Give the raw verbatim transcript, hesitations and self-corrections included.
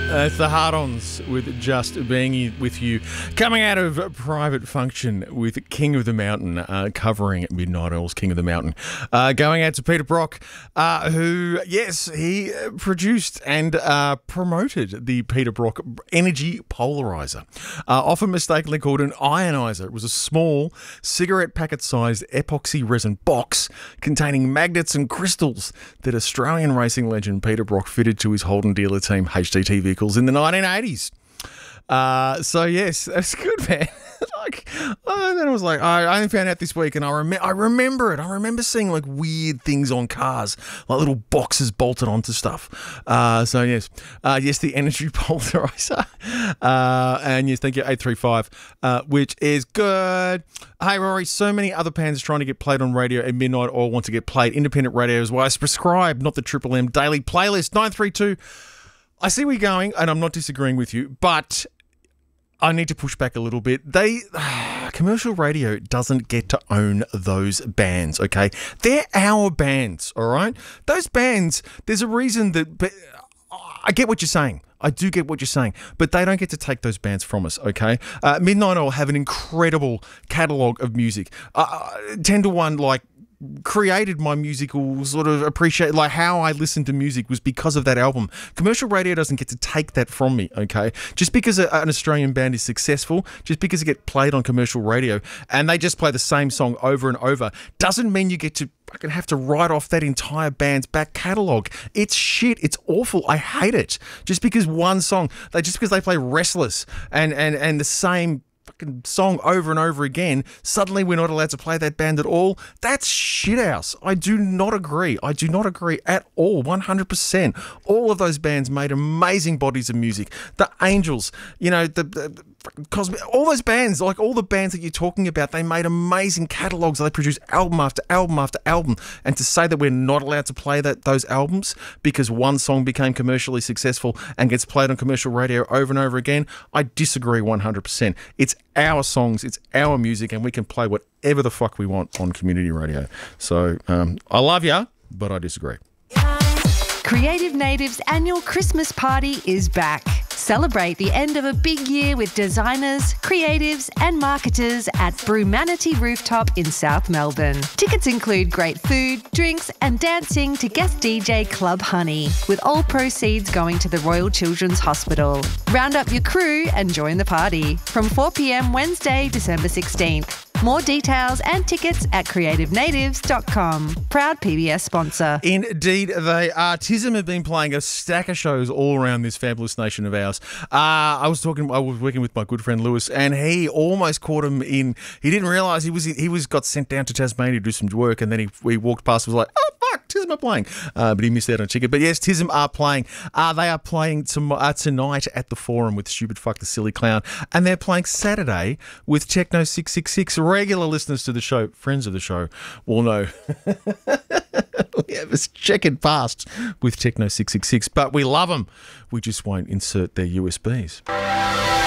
Uh, it's the Hard-Ons with Just Being With You. Coming out of Private Function with King of the Mountain, uh, covering Midnight Oil's King of the Mountain. Uh, going out to Peter Brock, uh, who, yes, he produced and uh, promoted the Peter Brock Energy Polarizer. Uh, often mistakenly called an ionizer. It was a small, cigarette packet-sized epoxy resin box containing magnets and crystals that Australian racing legend Peter Brock fitted to his Holden dealer team H D T vehicles in the nineteen eighties. Uh, so yes, that's good, man. like, uh, then I was like, I, I only found out this week, and I rem- I remember it. I remember seeing like weird things on cars, like little boxes bolted onto stuff. Uh, so yes, uh, yes, the energy polarizer, uh, and yes, thank you, eight three five, uh, which is good. Hey Rory, so many other bands trying to get played on radio at midnight or want to get played independent radio as well. I prescribe, not the Triple M daily playlist. Nine three two. I see where you're going, and I'm not disagreeing with you, but I need to push back a little bit. They commercial radio doesn't get to own those bands, okay? They're our bands, all right? Those bands, there's a reason that... But I get what you're saying. I do get what you're saying, but they don't get to take those bands from us, okay? Uh, Midnight Oil have an incredible catalogue of music. Uh, ten to one, like, created my musical sort of appreciate, like how I listen to music was because of that album. Commercial radio doesn't get to take that from me, okay? Just because a, an Australian band is successful, just because it gets played on commercial radio and they just play the same song over and over, doesn't mean you get to fucking have to write off that entire band's back catalogue. It's shit. It's awful. I hate it. Just because one song, they just because they play Restless and and and the same fucking song over and over again, suddenly we're not allowed to play that band at all. That's shithouse. I do not agree. I do not agree at all. one hundred percent. All of those bands made amazing bodies of music. The Angels, you know, the, the, the Cosmic, all those bands, like all the bands that you're talking about, they made amazing catalogues. They produced album after album after album. And to say that we're not allowed to play that those albums because one song became commercially successful and gets played on commercial radio over and over again, I disagree one hundred percent. It's our songs, it's our music, and we can play whatever the fuck we want on community radio. So um, I love ya, but I disagree. Creative Native's annual Christmas party is back. Celebrate the end of a big year with designers, creatives and marketers at Brumanity Rooftop in South Melbourne. Tickets include great food, drinks and dancing to guest D J Club Honey, with all proceeds going to the Royal Children's Hospital. Round up your crew and join the party from four p m Wednesday, December sixteenth. More details and tickets at creative natives dot com. Proud P B S sponsor. Indeed, they are. Tism have been playing a stack of shows all around this fabulous nation of ours. Uh, I was talking, I was working with my good friend Lewis, and he almost caught him in. He didn't realise he was he was got sent down to Tasmania to do some work, and then he we walked past and was like, oh fuck, Tism are playing, uh, but he missed out on a ticket. But yes, Tism are playing. Uh, they are playing tom- uh, tonight at the Forum with Stupid Fuck the Silly Clown, and they're playing Saturday with Techno six six six. Regular listeners to the show, friends of the show, will know we have a checkered past with Techno six six six, but we love them. We just won't insert their U S Bs.